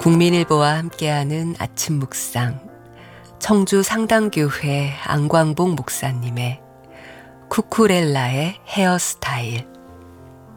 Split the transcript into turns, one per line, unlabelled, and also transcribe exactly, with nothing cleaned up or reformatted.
국민일보와 함께하는 아침 묵상, 청주 상당교회 안광복 목사님의 쿠쿠렐라의 헤어스타일.